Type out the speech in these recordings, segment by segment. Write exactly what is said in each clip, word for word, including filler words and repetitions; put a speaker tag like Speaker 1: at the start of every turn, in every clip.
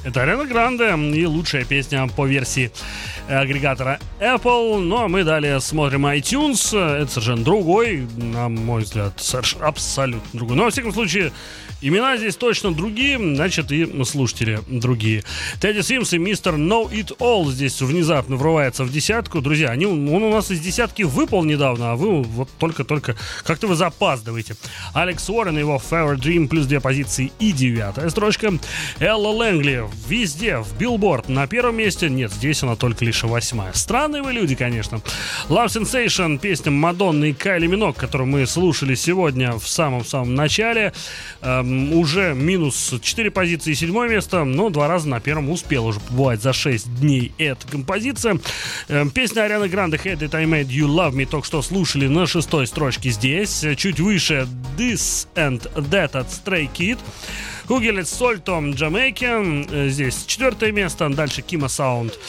Speaker 1: Это Ариана Гранде и лучшая песня по версии агрегатора Apple. Ну, а мы далее смотрим iTunes. Это совершенно другой, на мой взгляд, совершенно абсолютно другой. Но, во всяком случае, имена здесь точно другие, значит, и слушатели другие. Тедди Симс и мистер Know It All здесь внезапно врывается в десятку. Друзья, они, он у нас из десятки выпал недавно, а вы вот только-только как-то вы запаздываете. Алекс Уоррен и его Fever Dream плюс две позиции и девятая строчка. Элла Лэнгли везде, в Billboard на первом месте. Нет, здесь она только лишь восьмая. Странные вы люди, конечно. Love Sensation, песня Мадонны и Кайли Миног, которую мы слушали сегодня в самом-самом начале. Эм, уже минус четыре позиции, седьмое место, но два раза на первом успел уже побывать за шесть дней эта композиция. Эм, песня Арианы Гранде Hate It I Made You Love Me только что слушали на шестой строчке здесь. Чуть выше This and That от Stray Kid. Хугелец Сольтом Jamaican. Здесь четвертое место. Дальше Кима Саунд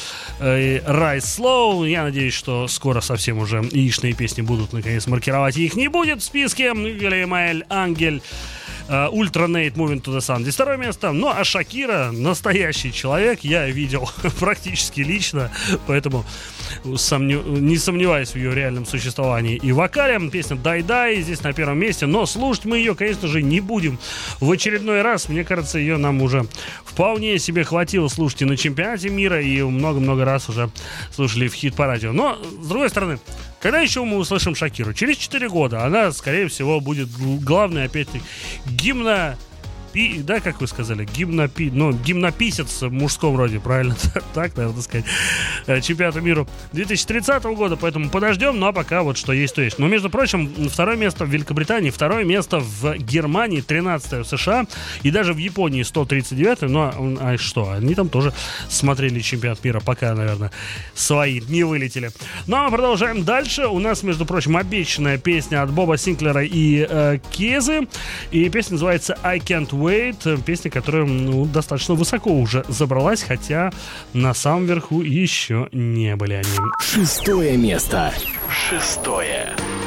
Speaker 1: и Rise Slow. Я надеюсь, что скоро совсем уже яичные песни будут наконец маркировать. И их не будет в списке. Галимаэль Ангель. Ультра Нейт Moving to the Sun. Здесь второе место. Ну, а Шакира настоящий человек. Я видел практически лично. Поэтому сомнев... не сомневаюсь в ее реальном существовании и вокале. Песня Дай Дай здесь на первом месте. Но слушать мы ее, конечно же, не будем в очередной раз. Мне кажется, ее нам уже вполне себе хватило слушать и на чемпионате мира, и много-много раз уже слушали в хит-параде. Но, с другой стороны, когда еще мы услышим Шакиру? Через четыре года она, скорее всего, будет главной, опять-таки, гимна... Пи, да, как вы сказали, гимнопи, ну, гимнописец в мужском роде, правильно? Так, наверное, сказать. Чемпионату мира две тысячи тридцатого года, поэтому подождем, ну, а пока вот что есть, то есть. Но, между прочим, второе место в Великобритании, второе место в Германии, тринадцатое в США, и даже в Японии сто тридцать девятое, ну, а, а что, они там тоже смотрели чемпионат мира, пока, наверное, свои не вылетели. Ну, а мы продолжаем дальше. У нас, между прочим, обещанная песня от Боба Синклера и э, Кезы, и песня называется I Can't Wait, песня, которая, ну, достаточно высоко уже забралась, хотя на самом верху еще не были они.
Speaker 2: Шестое место. Шестое.